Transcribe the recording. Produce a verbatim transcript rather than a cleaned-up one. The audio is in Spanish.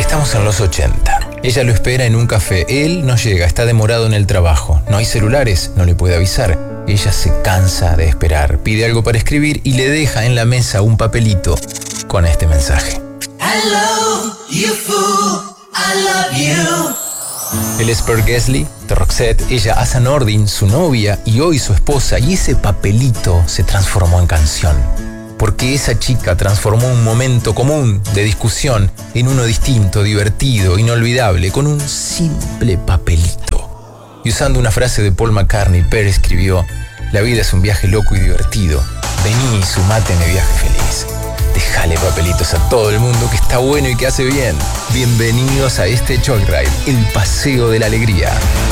Estamos en los ochenta. Ella lo espera en un café. Él no llega, está demorado en el trabajo. No hay celulares, no le puede avisar. Ella se cansa de esperar, pide algo para escribir y le deja en la mesa un papelito con este mensaje. Hello, you fool, I love you. Él es Per Gessle, de Roxette, ella Asa Nordin, su novia y hoy su esposa, y ese papelito se transformó en canción. Porque esa chica transformó un momento común de discusión en uno distinto, divertido, inolvidable, con un simple papelito. Y usando una frase de Paul McCartney, Per escribió: la vida es un viaje loco y divertido. Vení y sumate en mi viaje feliz. Dejale papelitos a todo el mundo que está bueno y que hace bien. Bienvenidos a este Joyride, el paseo de la alegría.